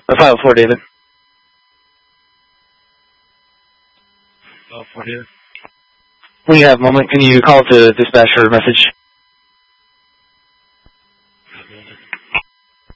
504, David. 504, David. When you have a moment, can you call to dispatch or message